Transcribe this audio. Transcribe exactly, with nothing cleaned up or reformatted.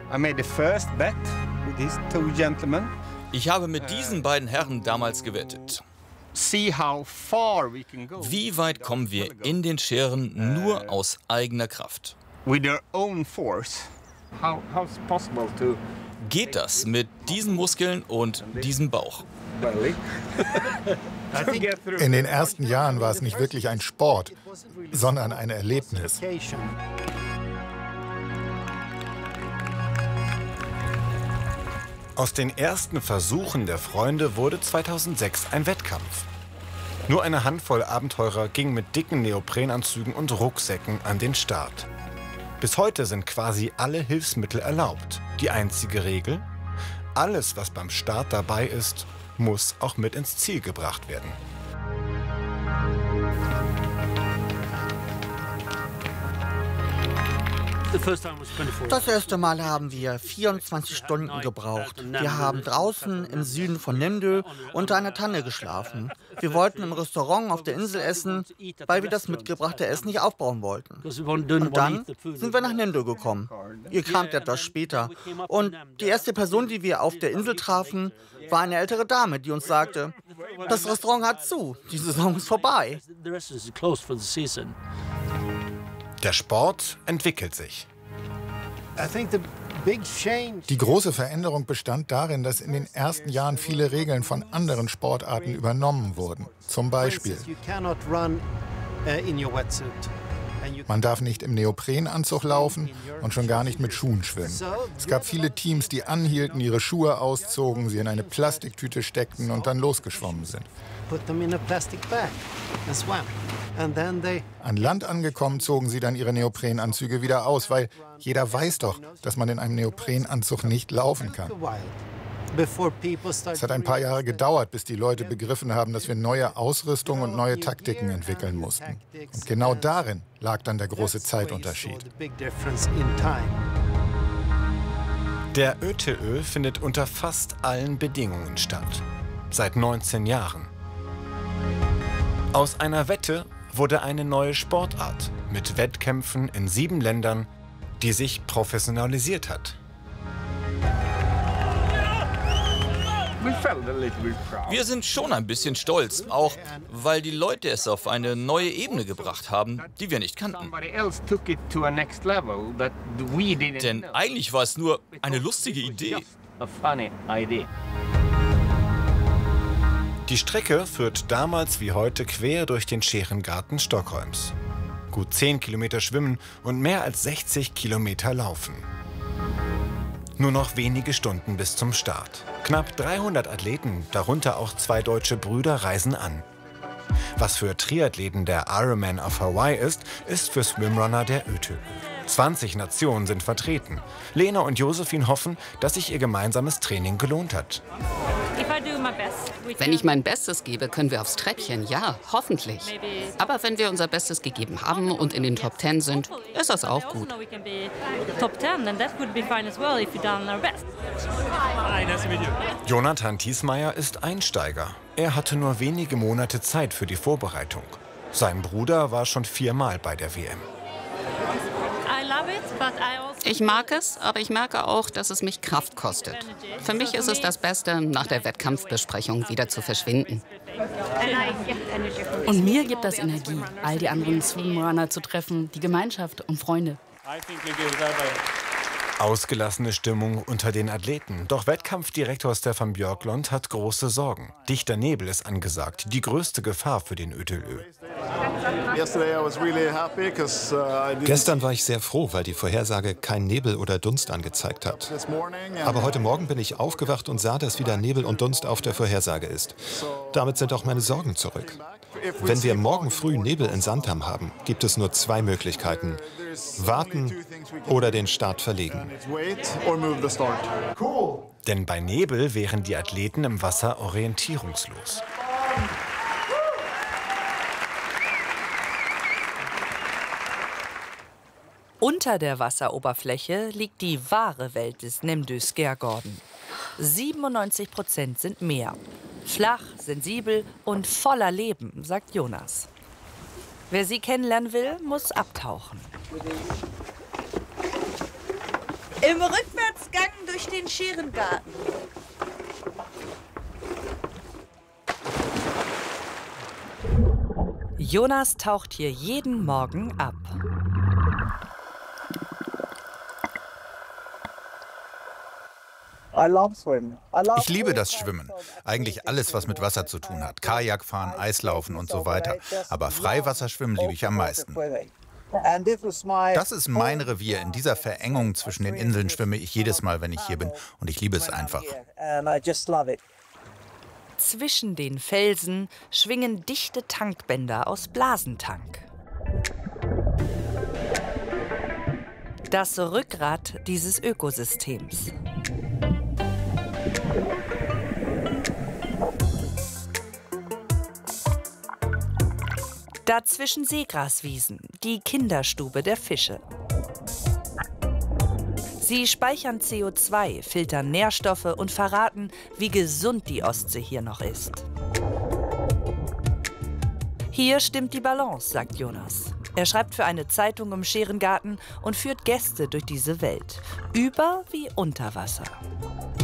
I made the first bet with these two gentlemen. Ich habe mit diesen beiden Herren damals gewettet. See how far we can go. Wie weit kommen wir in den Scheren nur aus eigener Kraft? With their own force. How how's it possible to Geht das mit diesen Muskeln und diesem Bauch? In den ersten Jahren war es nicht wirklich ein Sport, sondern ein Erlebnis. Aus den ersten Versuchen der Freunde wurde zweitausendsechs ein Wettkampf. Nur eine Handvoll Abenteurer ging mit dicken Neoprenanzügen und Rucksäcken an den Start. Bis heute sind quasi alle Hilfsmittel erlaubt. Die einzige Regel: alles, was beim Start dabei ist, muss auch mit ins Ziel gebracht werden. Das erste Mal haben wir vierundzwanzig Stunden gebraucht. Wir haben draußen im Süden von Nimdö unter einer Tanne geschlafen. Wir wollten im Restaurant auf der Insel essen, weil wir das mitgebrachte Essen nicht aufbauen wollten. Und dann sind wir nach Nimdö gekommen. Ihr kamt etwas später. Und die erste Person, die wir auf der Insel trafen, war eine ältere Dame, die uns sagte, das Restaurant hat zu, die Saison ist vorbei. Der Sport entwickelt sich. Die große Veränderung bestand darin, dass in den ersten Jahren viele Regeln von anderen Sportarten übernommen wurden. Zum Beispiel: Man darf nicht im Neoprenanzug laufen und schon gar nicht mit Schuhen schwimmen. Es gab viele Teams, die anhielten, ihre Schuhe auszogen, sie in eine Plastiktüte steckten und dann losgeschwommen sind. An Land angekommen, zogen sie dann ihre Neoprenanzüge wieder aus, weil jeder weiß doch, dass man in einem Neoprenanzug nicht laufen kann. Es hat ein paar Jahre gedauert, bis die Leute begriffen haben, dass wir neue Ausrüstung und neue Taktiken entwickeln mussten. Und genau darin lag dann der große Zeitunterschied. Der ÖTÖ findet unter fast allen Bedingungen statt. Seit neunzehn Jahren. Aus einer Wette wurde eine neue Sportart mit Wettkämpfen in sieben Ländern, die sich professionalisiert hat. Wir sind schon ein bisschen stolz, auch weil die Leute es auf eine neue Ebene gebracht haben, die wir nicht kannten. Denn eigentlich war es nur eine lustige Idee. Die Strecke führt damals wie heute quer durch den Scherengarten Stockholms. Gut zehn Kilometer schwimmen und mehr als sechzig Kilometer laufen. Nur noch wenige Stunden bis zum Start. Knapp dreihundert Athleten, darunter auch zwei deutsche Brüder, reisen an. Was für Triathleten der Ironman auf Hawaii ist, ist für Swimrunner der ÖTÖ. zwanzig Nationen sind vertreten. Lena und Josephine hoffen, dass sich ihr gemeinsames Training gelohnt hat. Wenn ich mein Bestes gebe, können wir aufs Treppchen, ja, hoffentlich. Aber wenn wir unser Bestes gegeben haben und in den Top Ten sind, ist das auch gut. Jonathan Thiesmeier ist Einsteiger. Er hatte nur wenige Monate Zeit für die Vorbereitung. Sein Bruder war schon viermal bei der W M. Ich mag es, aber ich merke auch, dass es mich Kraft kostet. Für mich ist es das Beste, nach der Wettkampfbesprechung wieder zu verschwinden. Und mir gibt das Energie, all die anderen Swimrunner zu treffen, die Gemeinschaft und Freunde. Ausgelassene Stimmung unter den Athleten. Doch Wettkampfdirektor Stefan Björklund hat große Sorgen. Dichter Nebel ist angesagt, die größte Gefahr für den ÖTÖ. Gestern war ich sehr froh, weil die Vorhersage kein Nebel oder Dunst angezeigt hat. Aber heute Morgen bin ich aufgewacht und sah, dass wieder Nebel und Dunst auf der Vorhersage ist. Damit sind auch meine Sorgen zurück. Wenn wir morgen früh Nebel in Sandham haben, gibt es nur zwei Möglichkeiten: warten oder den Start verlegen. Denn bei Nebel wären die Athleten im Wasser orientierungslos. Unter der Wasseroberfläche liegt die wahre Welt des Nimdö Skærgården. siebenundneunzig Prozent sind Meer. Flach, sensibel und voller Leben, sagt Jonas. Wer sie kennenlernen will, muss abtauchen. Im Rückwärtsgang Gang durch den Scherengarten. Jonas taucht hier jeden Morgen ab. Ich liebe das Schwimmen. Eigentlich alles, was mit Wasser zu tun hat. Kajakfahren, Eislaufen und so weiter. Aber Freiwasserschwimmen liebe ich am meisten. Das ist mein Revier. In dieser Verengung zwischen den Inseln schwimme ich jedes Mal, wenn ich hier bin. Und ich liebe es einfach. Zwischen den Felsen schwingen dichte Tankbänder aus Blasentank. Das Rückgrat dieses Ökosystems. Dazwischen Seegraswiesen, die Kinderstube der Fische. Sie speichern C O zwei, filtern Nährstoffe und verraten, wie gesund die Ostsee hier noch ist. Hier stimmt die Balance, sagt Jonas. Er schreibt für eine Zeitung im Scherengarten und führt Gäste durch diese Welt. Über wie unter Wasser.